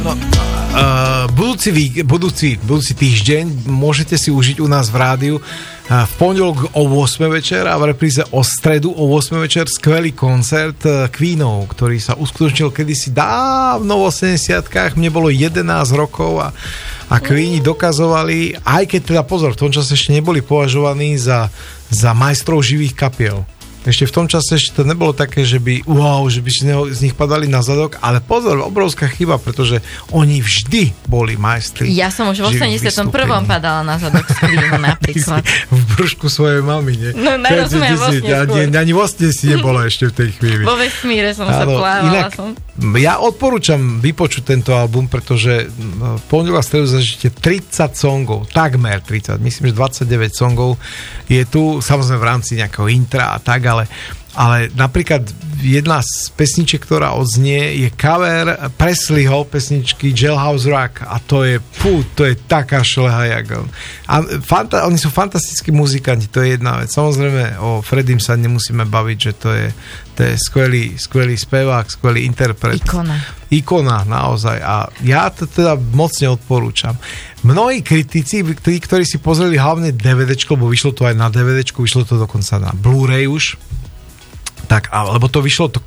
No, budúci týždeň môžete si užiť u nás v rádiu v pondelok o 8 večer a v repríze o stredu o 8 večer skvelý koncert Queenov, ktorý sa uskutočnil kedysi dávno v 80-kách. Mne bolo 11 rokov a Queeni dokazovali, aj keď teda pozor, v tom čase ešte neboli považovaní za majstrov živých kapiel. Ešte v tom čase ešte to nebolo také, že by z nich padali na zadok, ale pozor, obrovská chyba, pretože oni vždy boli majstri. Ja som už v 81. padala na zadok s Queenu napríklad. V brúšku svojej mamy, nie? No, nerozumiem vlastne. Ani vlastne si nebola ešte v tej chvíli. Vo vesmíre som sa plávala. Inak, ja odporúčam vypočuť tento album, pretože v pondelok a stredu zažite 30 songov, takmer 30, myslím, že 29 songov je tu, samozrejme v rámci nejakého intra a tak, ale napríklad jedna z pesničiek, ktorá odznie, je cover Presleyho pesničky Jailhouse Rock a to je taká šleha, oni sú fantastickí muzikanti, to je jedna vec. Samozrejme o Freddym sa nemusíme baviť, že to je skvelý spevák, skvelý interpret. Ikona, naozaj. A ja to teda mocne odporúčam. Mnohí kritici, ktorí si pozreli hlavne DVDčko, lebo vyšlo to aj na DVDčku, vyšlo to dokonca na Blu-ray už, tak, lebo to vyšlo, to